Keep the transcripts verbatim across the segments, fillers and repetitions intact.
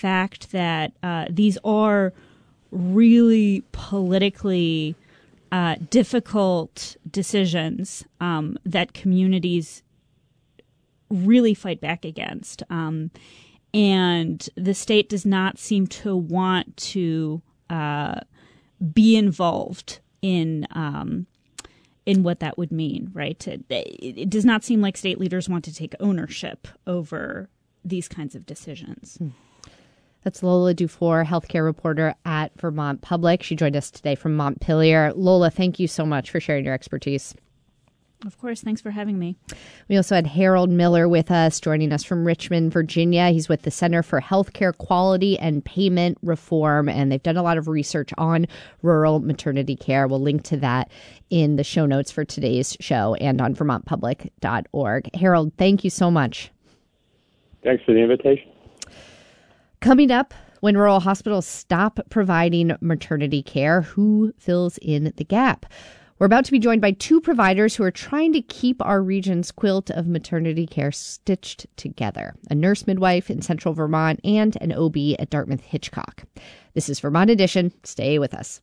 fact that uh, these are really politically uh, difficult decisions um, that communities really fight back against. Um, and the state does not seem to want to uh, be involved in um, in what that would mean, right? It, it does not seem like state leaders want to take ownership over these kinds of decisions. Hmm. That's Lola Dufour, healthcare reporter at Vermont Public. She joined us today from Montpelier. Lola, thank you so much for sharing your expertise. Of course. Thanks for having me. We also had Harold Miller with us, joining us from Richmond, Virginia. He's with the Center for Healthcare Quality and Payment Reform, and they've done a lot of research on rural maternity care. We'll link to that in the show notes for today's show and on vermont public dot org. Harold, thank you so much. Thanks for the invitation. Coming up, when rural hospitals stop providing maternity care, who fills in the gap? We're about to be joined by two providers who are trying to keep our region's quilt of maternity care stitched together, a nurse midwife in central Vermont and an O B at Dartmouth-Hitchcock. This is Vermont Edition. Stay with us.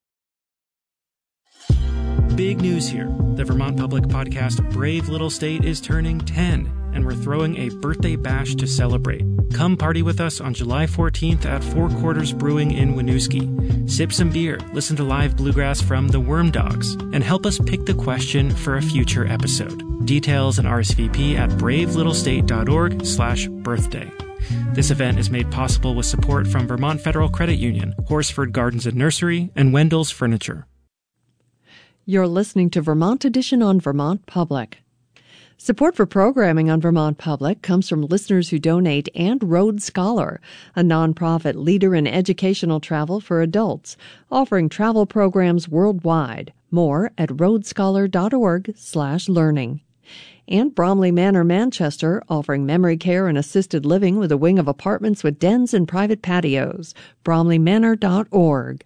Big news here. The Vermont Public podcast Brave Little State is turning ten, and we're throwing a birthday bash to celebrate. Come party with us on July fourteenth at Four Quarters Brewing in Winooski. Sip some beer, listen to live bluegrass from the Worm Dogs, and help us pick the question for a future episode. Details and R S V P at brave little state dot org slash birthday. This event is made possible with support from Vermont Federal Credit Union, Horsford Gardens and Nursery, and Wendell's Furniture. You're listening to Vermont Edition on Vermont Public. Support for programming on Vermont Public comes from listeners who donate and Road Scholar, a nonprofit leader in educational travel for adults, offering travel programs worldwide. More at road scholar dot org slash learning. And Bromley Manor, Manchester, offering memory care and assisted living with a wing of apartments with dens and private patios. bromley manor dot org.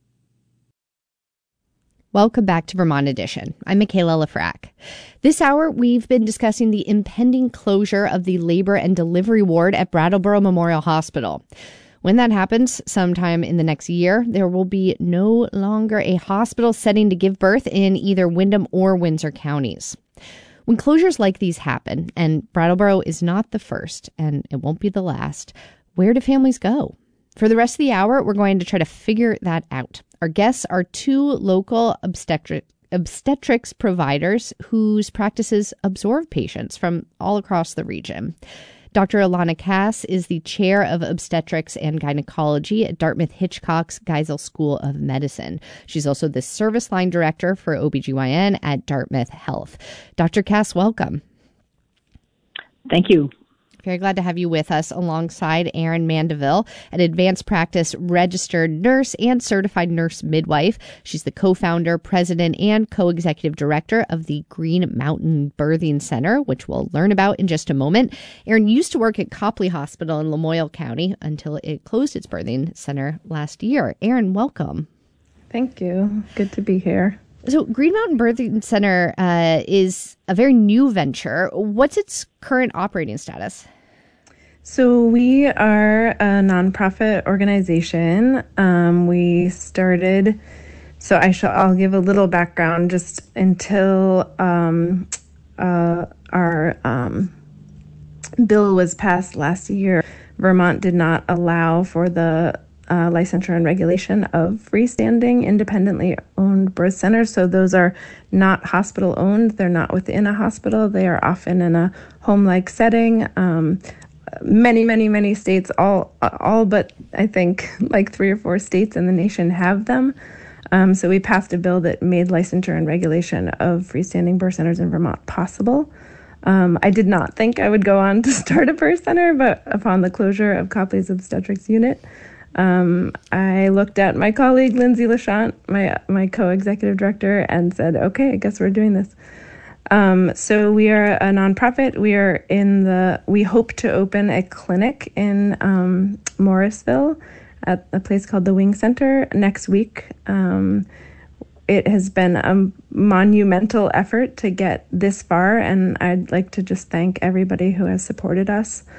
Welcome back to Vermont Edition. I'm Michaela Lafrac. This hour, we've been discussing the impending closure of the labor and delivery ward at Brattleboro Memorial Hospital. When that happens, sometime in the next year, there will be no longer a hospital setting to give birth in either Windham or Windsor counties. When closures like these happen, and Brattleboro is not the first, and it won't be the last, where do families go? For the rest of the hour, we're going to try to figure that out. Our guests are two local obstetric, obstetrics providers whose practices absorb patients from all across the region. Doctor Ilana Cass is the chair of obstetrics and gynecology at Dartmouth-Hitchcock's Geisel School of Medicine. She's also the service line director for O B G Y N at Dartmouth Health. Doctor Cass, welcome. Thank you. Very glad to have you with us alongside Erin Mandeville, an advanced practice registered nurse and certified nurse midwife. She's the co-founder, president, and co-executive director of the Green Mountain Birthing Center, which we'll learn about in just a moment. Erin used to work at Copley Hospital in Lamoille County until it closed its birthing center last year. Erin, welcome. Thank you. Good to be here. So Green Mountain Birthing Center uh, is a very new venture. What's its current operating status? So we are a nonprofit organization. Um, we started, so I shall, I'll give a little background just until um, uh, our um, bill was passed last year. Vermont did not allow for the uh, licensure and regulation of freestanding, independently owned birth centers. So those are not hospital owned. They're not within a hospital. They are often in a home-like setting. Um, Many, many, many states, all all but I think like three or four states in the nation have them. Um, so we passed a bill that made licensure and regulation of freestanding birth centers in Vermont possible. Um, I did not think I would go on to start a birth center, but upon the closure of Copley's obstetrics unit, um, I looked at my colleague, Lindsay Lachant, my, my co-executive director, and said, okay, I guess we're doing this. Um, so we are a nonprofit. We are in the, we hope to open a clinic in um, Morrisville at a place called the Wing Center next week. Um, it has been a monumental effort to get this far, and I'd like to just thank everybody who has supported us.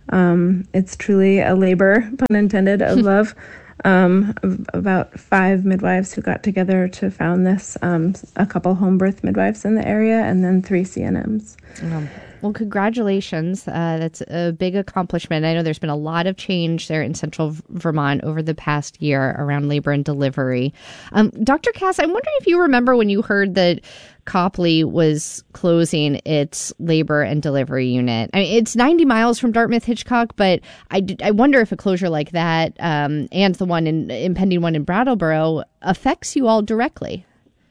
Um, it's truly a labor, pun intended, of love. Um, about five midwives who got together to found this, um, a couple home birth midwives in the area, and then three C N Ms. Um, well, congratulations. Uh, that's a big accomplishment. I know there's been a lot of change there in central Vermont over the past year around labor and delivery. Um, Doctor Cass, I'm wondering if you remember when you heard that Copley was closing its labor and delivery unit. I mean, it's ninety miles from Dartmouth Hitchcock, but I, d- I wonder if a closure like that um, and the one in impending one in Brattleboro affects you all directly.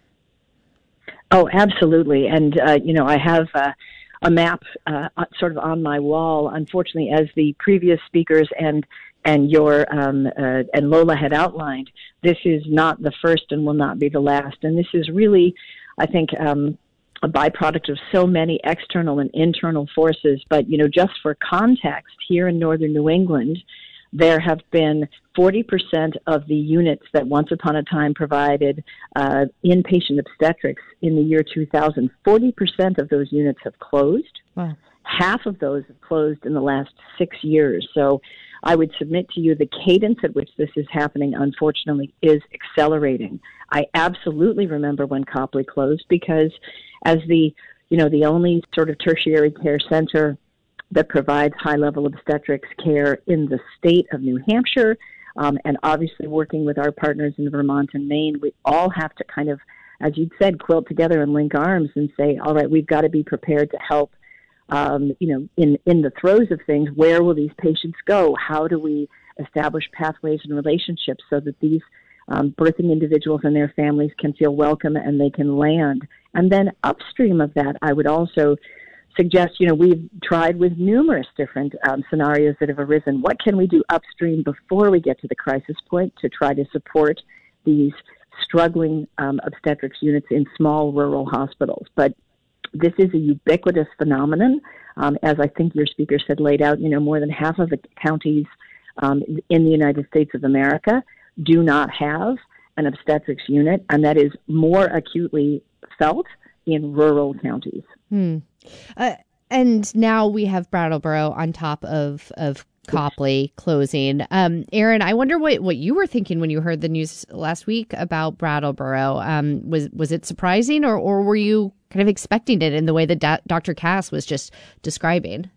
Oh, absolutely. And, uh, you know, I have uh, a map uh, sort of on my wall. Unfortunately, as the previous speakers and and your um, uh, and Lola had outlined, this is not the first and will not be the last. And this is really, I think, um, a byproduct of so many external and internal forces. But, you know, just for context, here in northern New England, there have been forty percent of the units that once upon a time provided uh, inpatient obstetrics in the year two thousand, forty percent of those units have closed. Wow. Half of those have closed in the last six years. So I would submit to you the cadence at which this is happening, unfortunately, is accelerating. I absolutely remember when Copley closed because as the, you know, the only sort of tertiary care center that provides high-level obstetrics care in the state of New Hampshire, um, and obviously working with our partners in Vermont and Maine, we all have to kind of, as you'd said, quilt together and link arms and say, all right, we've got to be prepared to help, um, you know, in, in the throes of things. Where will these patients go? How do we establish pathways and relationships so that these um, birthing individuals and their families can feel welcome and they can land? And then upstream of that, I would also suggest, you know, we've tried with numerous different um, scenarios that have arisen. What can we do upstream before we get to the crisis point to try to support these struggling um, obstetrics units in small rural hospitals? But this is a ubiquitous phenomenon. Um, as I think your speaker said, laid out, you know, more than half of the counties um, in the United States of America do not have an obstetrics unit, and that is more acutely felt in rural counties. Hmm. Uh, and now we have Brattleboro on top of, of Copley closing. Um, Erin, I wonder what, what you were thinking when you heard the news last week about Brattleboro. Um, was was it surprising, or, or were you kind of expecting it in the way that da- Doctor Cass was just describing?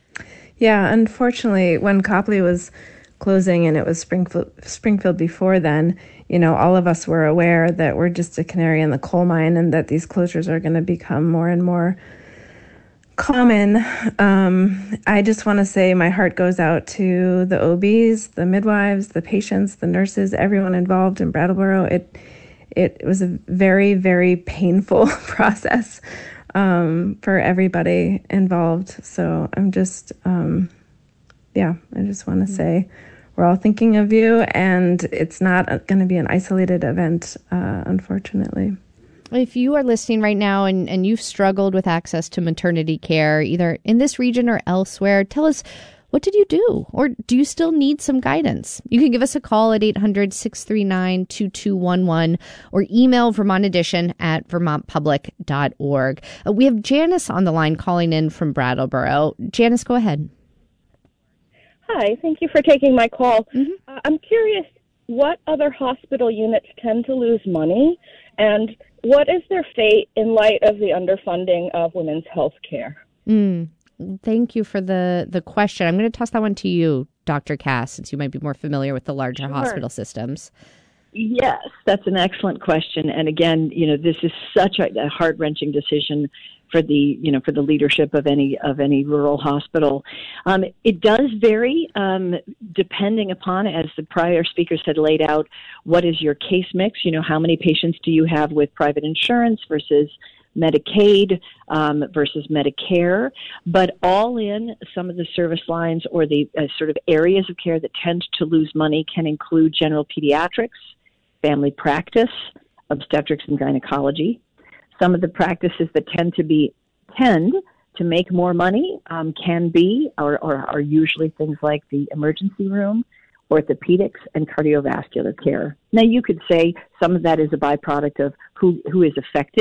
Yeah, unfortunately, when Copley was closing and it was Springfield, Springfield before then, you know, all of us were aware that we're just a canary in the coal mine and that these closures are going to become more and more common. Um, I just want to say my heart goes out to the O Bs, the midwives, the patients, the nurses, everyone involved in Brattleboro. It it was a very, very painful process um, for everybody involved. So I'm just, um, yeah, I just want to say we're all thinking of you, and it's not going to be an isolated event, uh, unfortunately. If you are listening right now and, and you've struggled with access to maternity care, either in this region or elsewhere, tell us, what did you do? Or do you still need some guidance? You can give us a call at eight hundred, six three nine, two two one one or email Vermont Edition at vermont public dot org. Uh, we have Janice on the line calling in from Brattleboro. Janice, go ahead. Hi, thank you for taking my call. Mm-hmm. Uh, I'm curious, what other hospital units tend to lose money, and what is their fate in light of the underfunding of women's health care? Mm, thank you for the, the question. I'm going to toss that one to you, Doctor Cass, since you might be more familiar with the larger Sure. hospital systems. Yes, that's an excellent question. And again, you know, this is such a, a heart-wrenching decision for the, you know, for the leadership of any of any rural hospital. Um, it does vary um, depending upon, as the prior speaker said, laid out, what is your case mix? You know, how many patients do you have with private insurance versus Medicaid um, versus Medicare? But all in, some of the service lines or the uh, sort of areas of care that tend to lose money can include general pediatrics, family practice, obstetrics and gynecology. Some of the practices that tend to be tend to make more money um, can be or, or are usually things like the emergency room, orthopedics, and cardiovascular care. Now, you could say some of that is a byproduct of who, who is affected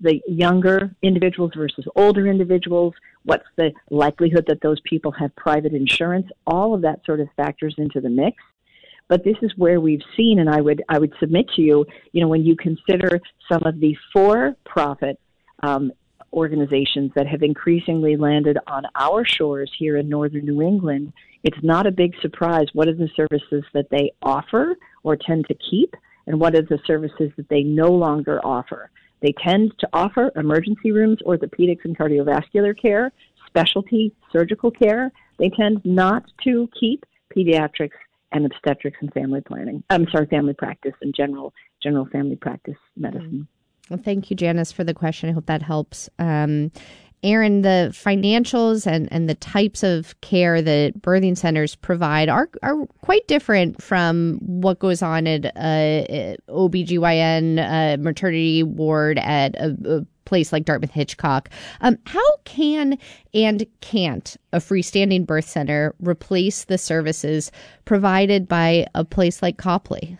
the younger individuals versus older individuals? What's the likelihood that those people have private insurance? All of that sort of factors into the mix. But this is where we've seen, and I would I would submit to you, you know, when you consider some of the for-profit um, organizations that have increasingly landed on our shores here in northern New England, it's not a big surprise what are the services that they offer or tend to keep, and what are the services that they no longer offer. They tend to offer emergency rooms, orthopedics and cardiovascular care, specialty surgical care. They tend not to keep pediatrics and obstetrics and family planning. I'm sorry, family practice and general general family practice medicine. Well, thank you, Janice, for the question. I hope that helps. Um, Aaron, the financials and, and the types of care that birthing centers provide are are quite different from what goes on at a O B G Y N uh, maternity ward at a, a place like Dartmouth Hitchcock. Um, how can and can't a freestanding birth center replace the services provided by a place like Copley?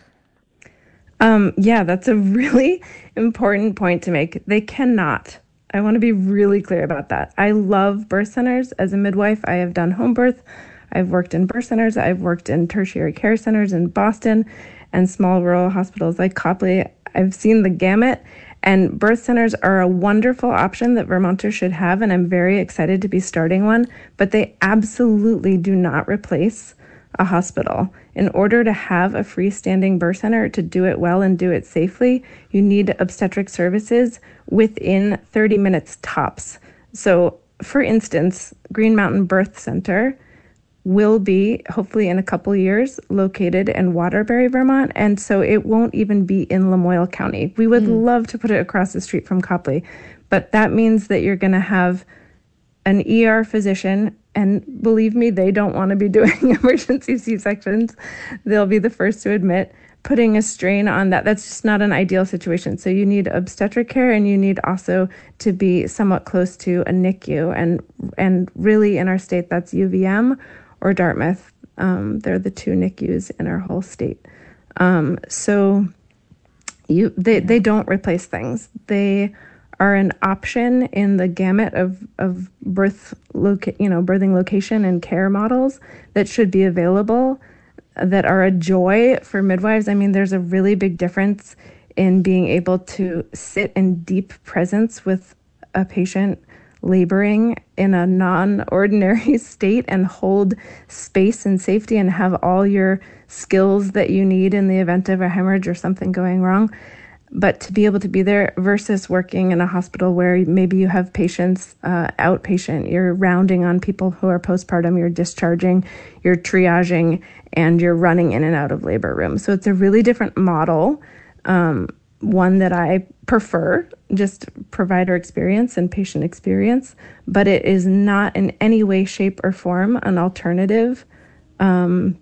Um, yeah, that's a really important point to make. They cannot. I want to be really clear about that. I love birth centers. As a midwife, I have done home birth. I've worked in birth centers. I've worked in tertiary care centers in Boston and small rural hospitals like Copley. I've seen the gamut, and birth centers are a wonderful option that Vermonters should have, and I'm very excited to be starting one, but they absolutely do not replace a hospital. In order to have a freestanding birth center, to do it well and do it safely, you need obstetric services within thirty minutes tops. So, for instance, Green Mountain Birth Center will be, hopefully in a couple years, located in Waterbury, Vermont, and so it won't even be in Lamoille County. We would mm. love to put it across the street from Copley, but that means that you're going to have an E R physician, and believe me, they don't want to be doing emergency C-sections. They'll be the first to admit, putting a strain on that. That's just not an ideal situation. So you need obstetric care, and you need also to be somewhat close to a N I C U. And and really in our state, that's U V M or Dartmouth. Um, they're the two N I C Us in our whole state. Um, so you they, they don't replace things. They are an option in the gamut of, of birth loca- you know, birthing location and care models that should be available, that are a joy for midwives. I mean, there's a really big difference in being able to sit in deep presence with a patient laboring in a non-ordinary state and hold space and safety and have all your skills that you need in the event of a hemorrhage or something going wrong. But to be able to be there versus working in a hospital where maybe you have patients uh, outpatient, you're rounding on people who are postpartum, you're discharging, you're triaging, and you're running in and out of labor rooms. So it's a really different model, um, one that I prefer, just provider experience and patient experience, but it is not in any way, shape, or form an alternative um,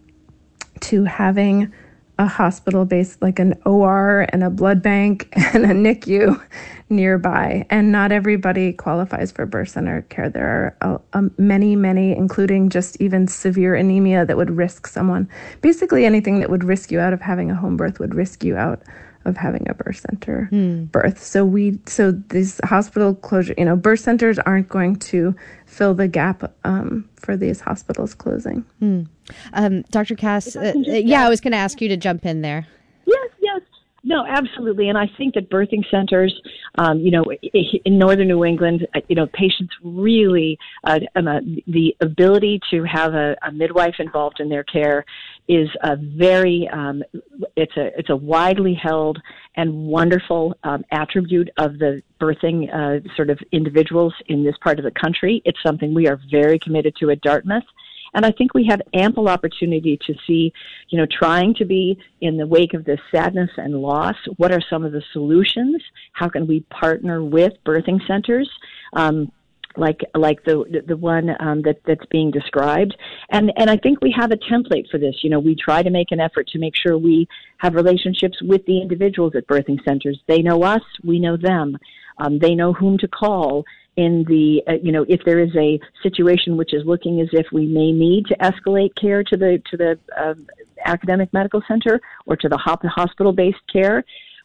to having a hospital-based, like an O R and a blood bank and a N I C U nearby. And not everybody qualifies for birth center care. There are uh, um, many, many, including just even severe anemia that would risk someone. Basically anything that would risk you out of having a home birth would risk you out of having a birth center mm. birth. So we, so these hospital closure, you know, birth centers aren't going to fill the gap um, for these hospitals closing. Mm. Um, Doctor Cass, uh, yeah, I was going to ask you to jump in there. Yes, yes. No, absolutely. And I think that birthing centers, um, you know, in northern New England, you know, patients really, uh, the ability to have a, a midwife involved in their care is a very, um, it's a it's a widely held and wonderful um, attribute of the birthing uh, sort of individuals in this part of the country. It's something we are very committed to at Dartmouth. And I think we have ample opportunity to see, you know, trying to be in the wake of this sadness and loss, what are some of the solutions? How can we partner with birthing centers, um, like like the the one um, that that's being described? And and I think we have a template for this. You know, we try to make an effort to make sure we have relationships with the individuals at birthing centers. They know us, we know them. Um, they know whom to call in the, uh, you know, if there is a situation which is looking as if we may need to escalate care to the to the uh, academic medical center or to the hospital-based care.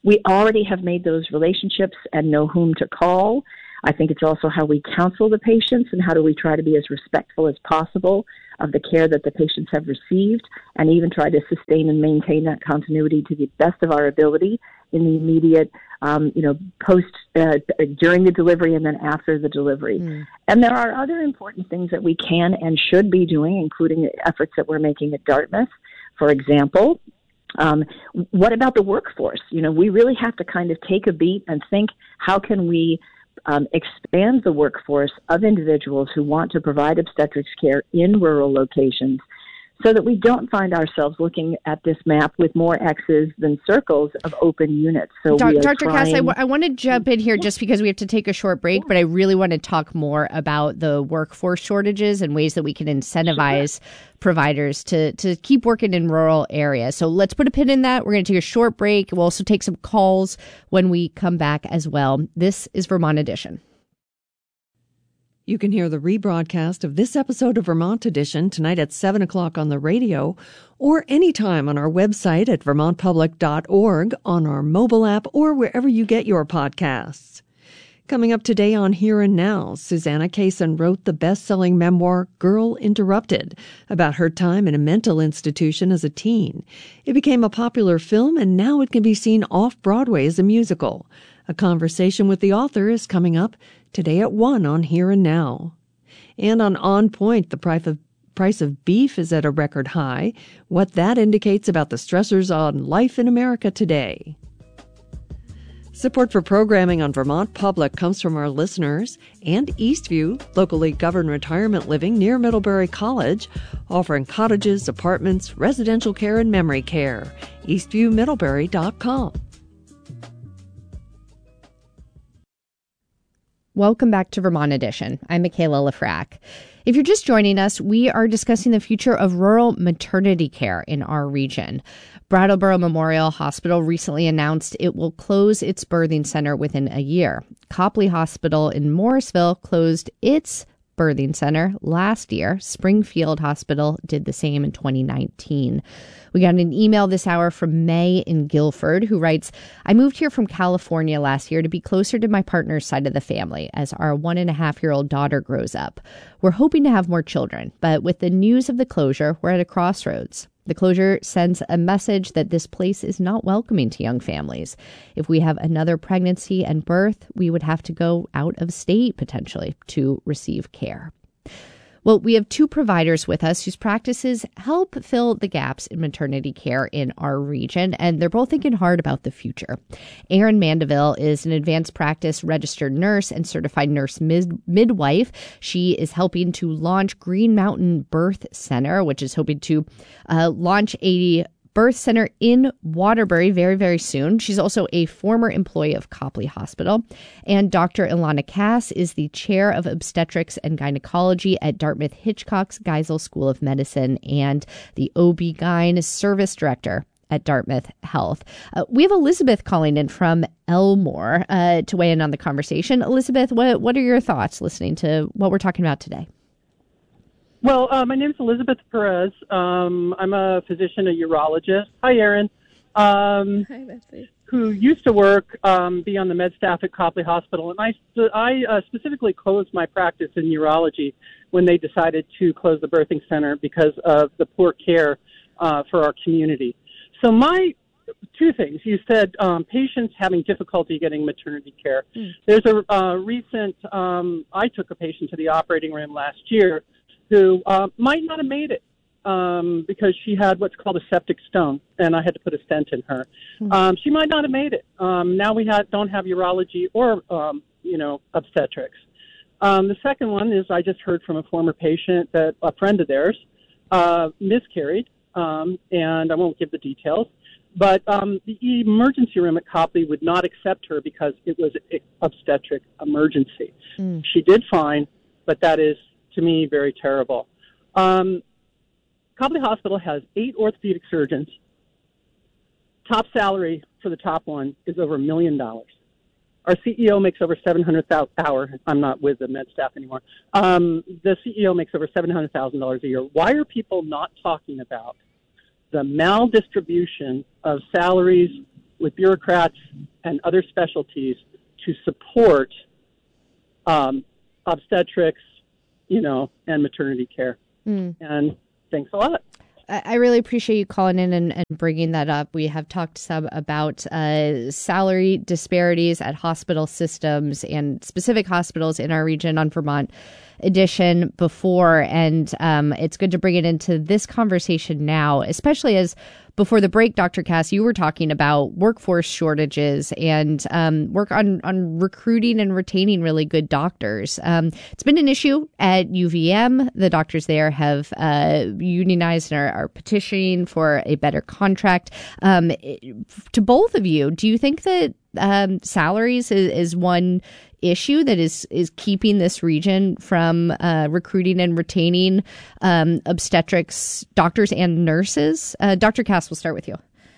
we already have made those relationships and know whom to call. I think it's also how we counsel the patients and how do we try to be as respectful as possible of the care that the patients have received, and even try to sustain and maintain that continuity to the best of our ability in the immediate, um, you know, post, uh, during the delivery and then after the delivery. Mm. And there are other important things that we can and should be doing, including efforts that we're making at Dartmouth. For example, um, what about the workforce? You know, we really have to kind of take a beat and think, how can we Um, expand the workforce of individuals who want to provide obstetrics care in rural locations, so that we don't find ourselves looking at this map with more X's than circles of open units. So Do- we are Doctor trying... Cass, I, w- I want to jump in here just because we have to take a short break, but I really want to talk more about the workforce shortages and ways that we can incentivize sure. providers to, to keep working in rural areas. So let's put a pin in that. We're going to take a short break. We'll also take some calls when we come back as well. This is Vermont Edition. You can hear the rebroadcast of this episode of Vermont Edition tonight at seven o'clock on the radio, or anytime on our website at vermont public dot org, on our mobile app, or wherever you get your podcasts. Coming up today on Here and Now, Susanna Kaysen wrote the best-selling memoir Girl Interrupted, about her time in a mental institution as a teen. It became a popular film, and now it can be seen off-Broadway as a musical. A conversation with the author is coming up today at one on Here and Now. And on On Point, the price of, price of beef is at a record high. What that indicates about the stressors on life in America today. Support for programming on Vermont Public comes from our listeners and Eastview, locally governed retirement living near Middlebury College, offering cottages, apartments, residential care, and memory care. eastview middlebury dot com. Welcome back to Vermont Edition. I'm Michaela Lafrac. If you're just joining us, we are discussing the future of rural maternity care in our region. Brattleboro Memorial Hospital recently announced it will close its birthing center within a year. Copley Hospital in Morrisville closed its birthing center last year. Springfield Hospital did the same in twenty nineteen. We got an email this hour from May in Guilford, who writes, I moved here from California last year to be closer to my partner's side of the family as our one and a half year old daughter grows up. We're hoping to have more children, but with the news of the closure, we're at a crossroads. The closure sends a message that this place is not welcoming to young families. If we have another pregnancy and birth, we would have to go out of state potentially to receive care. Well, we have two providers with us whose practices help fill the gaps in maternity care in our region, and they're both thinking hard about the future. Erin Mandeville is an advanced practice registered nurse and certified nurse mid- midwife. She is helping to launch Green Mountain Birth Center, which is hoping to uh, launch a birth center in Waterbury very, very soon. She's also a former employee of Copley Hospital. And Doctor Ilana Cass is the chair of obstetrics and gynecology at Dartmouth Hitchcock's Geisel School of Medicine and the O B G Y N service director at Dartmouth Health. Uh, we have Elizabeth calling in from Elmore uh, to weigh in on the conversation. Elizabeth, what, what are your thoughts listening to what we're talking about today? Well, uh, my name is Elizabeth Perez. Um, I'm a physician, a urologist. Hi, Erin. Um, Hi, Betsy. Who used to work, um, be on the med staff at Copley Hospital. And I, I uh, specifically closed my practice in urology when they decided to close the birthing center because of the poor care uh, for our community. So my two things. You said um, patients having difficulty getting maternity care. Mm. There's a uh, recent, um, I took a patient to the operating room last year who uh, might not have made it um, because she had what's called a septic stone, and I had to put a stent in her. Mm-hmm. Um, she might not have made it. Um, now we have, don't have urology or, um, you know, obstetrics. Um, the second one is I just heard from a former patient that a friend of theirs uh, miscarried, um, and I won't give the details, but um, the emergency room at Copley would not accept her because it was an obstetric emergency. Mm. She did fine, but that is, to me, very terrible. Um, Copley Hospital has eight orthopedic surgeons. Top salary for the top one is over a million dollars. Our C E O makes over seven hundred thousand dollars hour. I'm not with the med staff anymore. Um, the C E O makes over seven hundred thousand dollars a year. Why are people not talking about the maldistribution of salaries with bureaucrats and other specialties to support um, obstetrics, you know, and maternity care. Mm. And thanks a lot. I really appreciate you calling in and, and bringing that up. We have talked some about uh, salary disparities at hospital systems and specific hospitals in our region on Vermont Edition before, and um, it's good to bring it into this conversation now, especially as before the break, Doctor Cass, you were talking about workforce shortages and um, work on, on recruiting and retaining really good doctors. Um, it's been an issue at U V M. The doctors there have uh, unionized and are, are petitioning for a better contract. Um, to both of you, do you think that um, salaries is, is one issue that is is keeping this region from uh, recruiting and retaining um, obstetrics doctors and nurses? Uh, Doctor Cass, we'll start with you.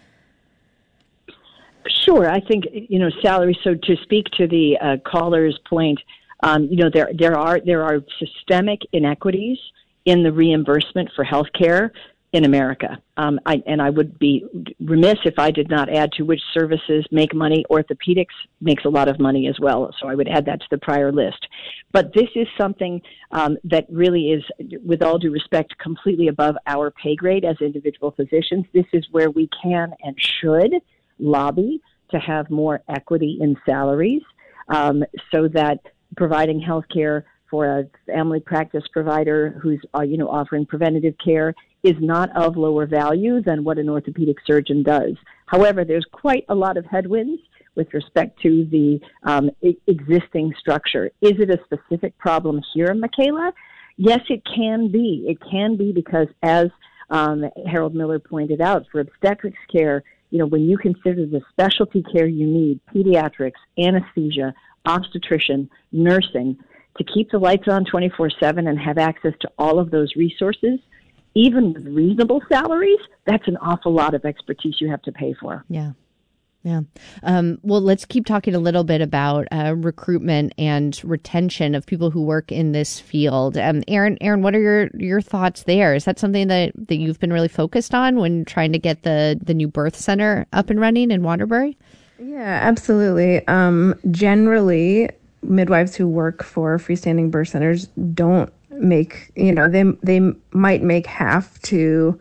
Sure. I think, you know, salary. So to speak to the uh, caller's point, um, you know, there there are there are systemic inequities in the reimbursement for healthcare in America. Um, I, and I would be remiss if I did not add to which services make money. Orthopedics makes a lot of money as well, so I would add that to the prior list. But this is something um, that really is, with all due respect, completely above our pay grade as individual physicians. This is where we can and should lobby to have more equity in salaries um, so that providing health care for a family practice provider who's, uh, you know, offering preventative care is not of lower value than what an orthopedic surgeon does. However, there's quite a lot of headwinds with respect to the um, I- existing structure. Is it a specific problem here, Michaela? Yes, it can be. It can be because, as um, Harold Miller pointed out, for obstetrics care, you know, when you consider the specialty care you need, pediatrics, anesthesia, obstetrician, nursing, to keep the lights on twenty-four seven and have access to all of those resources, even with reasonable salaries, that's an awful lot of expertise you have to pay for. Yeah. Yeah. Um, well, let's keep talking a little bit about uh, recruitment and retention of people who work in this field. Um, Aaron, Aaron, what are your, your thoughts there? Is that something that, that you've been really focused on when trying to get the, the new birth center up and running in Waterbury? Yeah, absolutely. Um, generally, midwives who work for freestanding birth centers don't make, you know, they they might make half to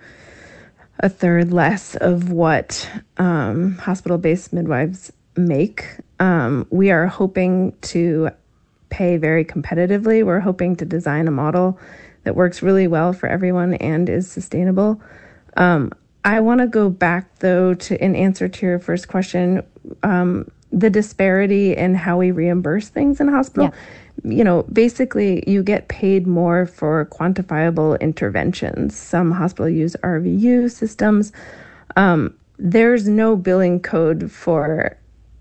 a third less of what um, hospital-based midwives make. Um, we are hoping to pay very competitively. We're hoping to design a model that works really well for everyone and is sustainable. Um, I want to go back, though, to in answer to your first question, um, the disparity in how we reimburse things in hospital. Yeah. You know, basically, you get paid more for quantifiable interventions. Some hospitals use R V U systems. Um, there's no billing code for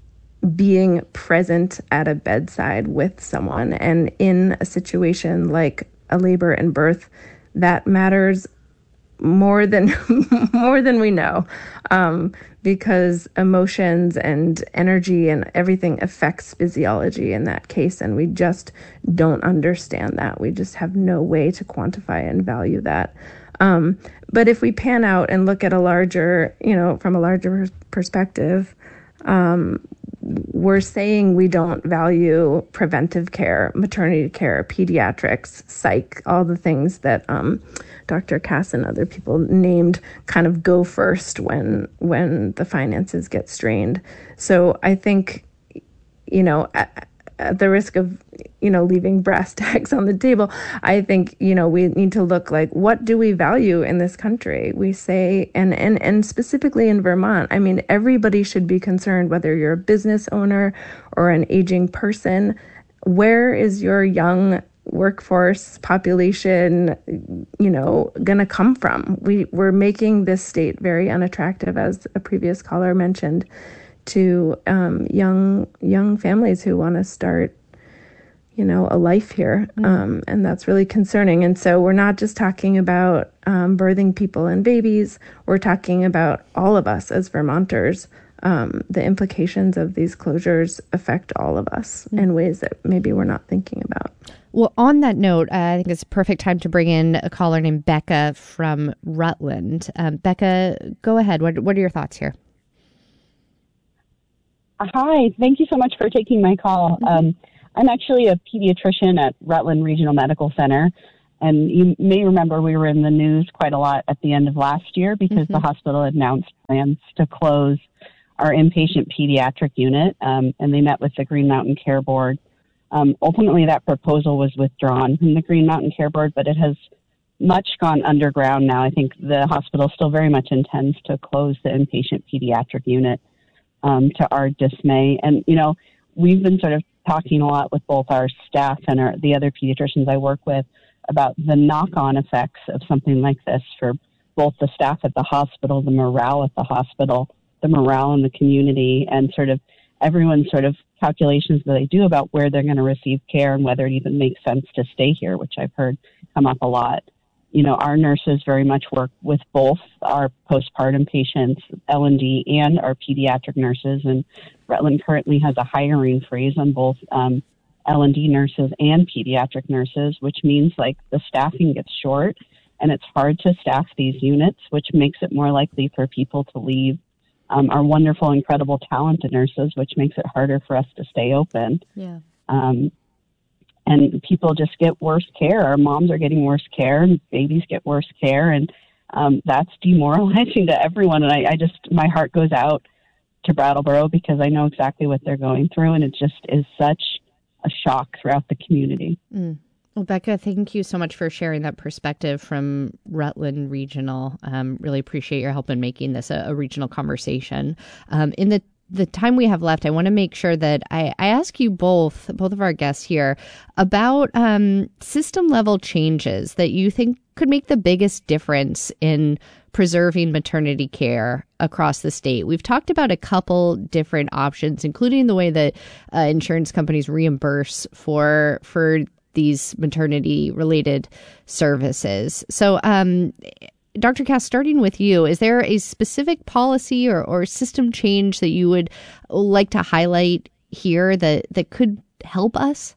being present at a bedside with someone. And in a situation like a labor and birth, that matters more than more than we know, um, because emotions and energy and everything affects physiology in that case, and we just don't understand that. We just have no way to quantify and value that. Um, but if we pan out and look at a larger, you know, from a larger perspective, um, we're saying we don't value preventive care, maternity care, pediatrics, psych, all the things that um, Doctor Cass and other people named kind of go first when when the finances get strained. So I think, you know, at, at the risk of, you know, leaving brass tacks on the table, I think, you know, we need to look like, what do we value in this country? We say, and, and, and specifically in Vermont, I mean, everybody should be concerned, whether you're a business owner or an aging person, where is your young workforce population, you know, going to come from? We, we're making this state very unattractive, as a previous caller mentioned, to um, young young families who want to start, you know, a life here. Mm. Um, and that's really concerning. And so we're not just talking about um, birthing people and babies. We're talking about all of us as Vermonters. Um, the implications of these closures affect all of us mm. in ways that maybe we're not thinking about. Well, on that note, uh, I think it's a perfect time to bring in a caller named Becca from Rutland. Um, Becca, go ahead. What What are your thoughts here? Hi, thank you so much for taking my call. Mm-hmm. Um, I'm actually a pediatrician at Rutland Regional Medical Center, and you may remember we were in the news quite a lot at the end of last year because mm-hmm. the hospital announced plans to close our inpatient pediatric unit, um, and they met with the Green Mountain Care Board. Um, ultimately, that proposal was withdrawn from the Green Mountain Care Board, but it has much gone underground now. I think the hospital still very much intends to close the inpatient pediatric unit, um, to our dismay. And, you know, we've been sort of talking a lot with both our staff and our, the other pediatricians I work with about the knock-on effects of something like this for both the staff at the hospital, the morale at the hospital, the morale in the community, and sort of everyone's sort of calculations that they do about where they're going to receive care and whether it even makes sense to stay here, which I've heard come up a lot. You know, our nurses very much work with both our postpartum patients, L and D, and our pediatric nurses. And Rutland currently has a hiring freeze on both um, L and D nurses and pediatric nurses, which means like the staffing gets short and it's hard to staff these units, which makes it more likely for people to leave. Um, our wonderful, incredible, talented nurses, which makes it harder for us to stay open. Yeah. Um, and people just get worse care. Our moms are getting worse care, and babies get worse care, and um, that's demoralizing to everyone. And I, I just, my heart goes out to Brattleboro because I know exactly what they're going through, and it just is such a shock throughout the community. Mm. Well, Becca, thank you so much for sharing that perspective from Rutland Regional. Um, really appreciate your help in making this a, a regional conversation. Um, in the the time we have left, I want to make sure that I, I ask you both, both of our guests here, about um, system level changes that you think could make the biggest difference in preserving maternity care across the state. We've talked about a couple different options, including the way that uh, insurance companies reimburse for for these maternity-related services. So, um, Doctor Cass, starting with you, is there a specific policy or, or system change that you would like to highlight here that, that could help us?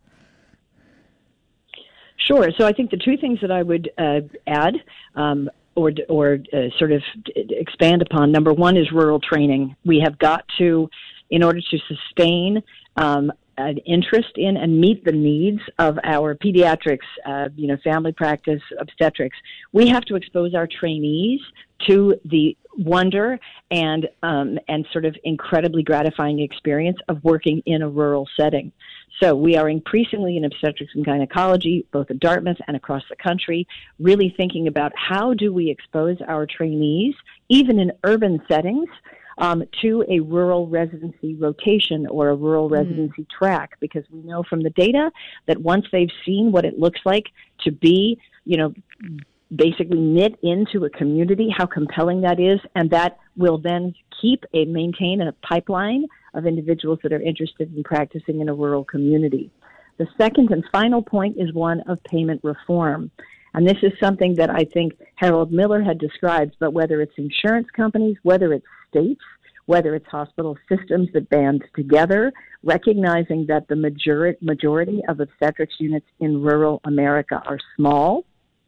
Sure. So I think the two things that I would uh, add um, or, or uh, sort of expand upon, number one is rural training. We have got to, in order to sustain um, an interest in and meet the needs of our pediatrics, uh, you know, family practice, obstetrics, we have to expose our trainees to the wonder and um, and sort of incredibly gratifying experience of working in a rural setting. So we are increasingly in obstetrics and gynecology, both at Dartmouth and across the country, really thinking about how do we expose our trainees, even in urban settings, Um, to a rural residency rotation or a rural residency mm. track, because we know from the data that once they've seen what it looks like to be, you know, basically knit into a community, how compelling that is, and that will then keep and maintain a pipeline of individuals that are interested in practicing in a rural community. The second and final point is one of payment reform. And this is something that I think Harold Miller had described, but whether it's insurance companies, whether it's states, whether it's hospital systems that band together, recognizing that the majority, majority of obstetrics units in rural America are small.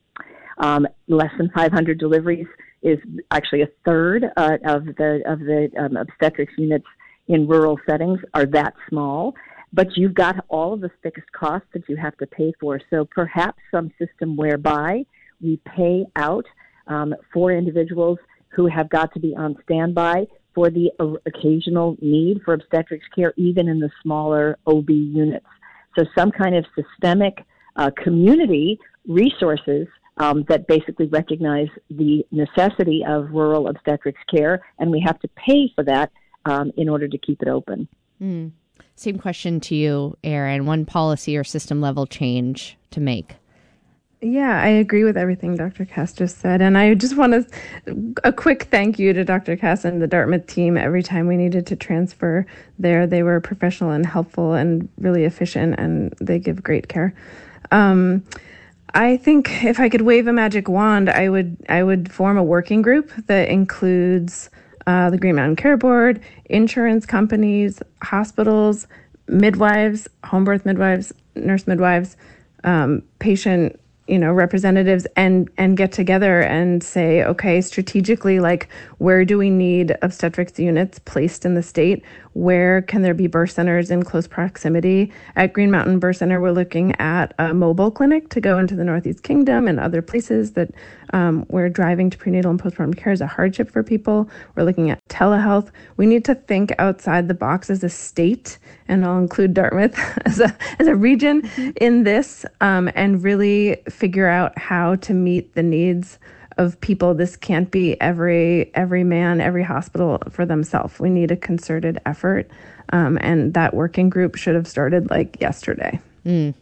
Um, less than five hundred deliveries is actually a third uh, of the of the um, obstetrics units in rural settings are that small. But you've got all of the fixed costs that you have to pay for. So perhaps some system whereby we pay out um, for individuals who have got to be on standby for the uh, occasional need for obstetrics care, even in the smaller O B units. So some kind of systemic uh, community resources um, that basically recognize the necessity of rural obstetrics care, and we have to pay for that um, in order to keep it open. Mm. Same question to you, Erin. One policy or system level change to make? Yeah, I agree with everything Doctor Cass just said. And I just want to, a quick thank you to Doctor Cass and the Dartmouth team. Every time we needed to transfer there, they were professional and helpful and really efficient, and they give great care. Um, I think if I could wave a magic wand, I would I would form a working group that includes uh, the Green Mountain Care Board, insurance companies, hospitals, midwives, home birth midwives, nurse midwives, um, patient you know, representatives and and get together and say, okay, strategically, like, where do we need obstetrics units placed in the state? Where can there be birth centers in close proximity? At Green Mountain Birth Center, we're looking at a mobile clinic to go into the Northeast Kingdom and other places that um, where driving to prenatal and postpartum care is a hardship for people. We're looking at telehealth. We need to think outside the box as a state, and I'll include Dartmouth as a as a region mm-hmm. in this, um, and really figure out how to meet the needs of people. This can't be every every man, every hospital for themselves. We need a concerted effort, um, and that working group should have started like yesterday. Mm.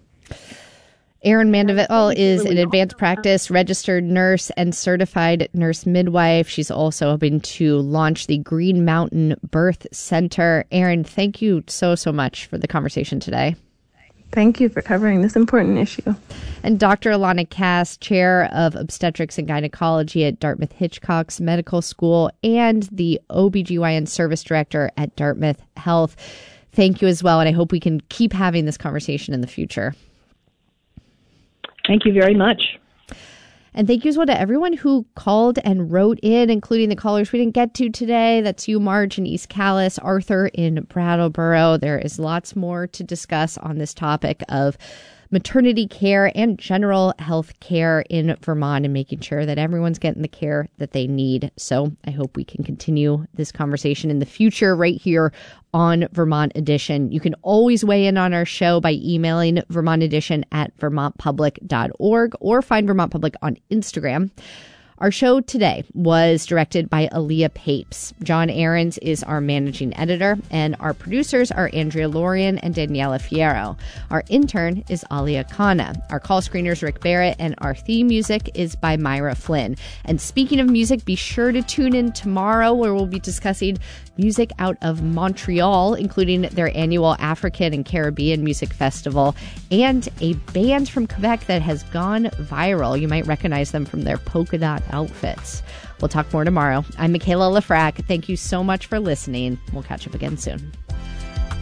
Erin Mandeville is an advanced practice registered nurse and certified nurse midwife. She's also hoping to launch the Green Mountain Birth Center. Erin, thank you so, so much for the conversation today. Thank you for covering this important issue. And Doctor Alana Cass, chair of obstetrics and gynecology at Dartmouth Hitchcock's Medical School and the O B G Y N service director at Dartmouth Health. Thank you as well. And I hope we can keep having this conversation in the future. Thank you very much. And thank you as well to everyone who called and wrote in, including the callers we didn't get to today. That's you, Marge, in East Calais, Arthur in Brattleboro. There is lots more to discuss on this topic of maternity care and general health care in Vermont and making sure that everyone's getting the care that they need. So I hope we can continue this conversation in the future right here on Vermont Edition. You can always weigh in on our show by emailing Vermont Edition at vermont public dot org or find Vermont Public on Instagram. Our show today was directed by Aaliyah Papes. John Ahrens is our managing editor, and our producers are Andrea Lorian and Daniela Fierro. Our intern is Alia Khanna. Our call screener is Rick Barrett, and our theme music is by Myra Flynn. And speaking of music, be sure to tune in tomorrow where we'll be discussing music out of Montreal, including their annual African and Caribbean Music Festival, and a band from Quebec that has gone viral. You might recognize them from their polka dot outfits. We'll talk more tomorrow. I'm Michaela Lafrac. Thank you so much for listening. We'll catch up again soon.